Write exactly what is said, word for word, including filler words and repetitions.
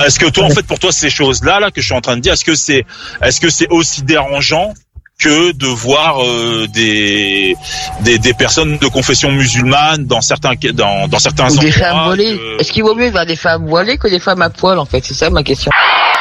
Est-ce que toi, en fait, pour toi, ces choses-là, là, que je suis en train de dire, est-ce que c'est, est-ce que c'est aussi dérangeant que de voir euh, des, des des personnes de confession musulmane dans certains dans dans certains Ou endroits. des femmes voilées. Que... Est-ce qu'il vaut mieux voir des femmes voilées que des femmes à poil, en fait? C'est ça ma question.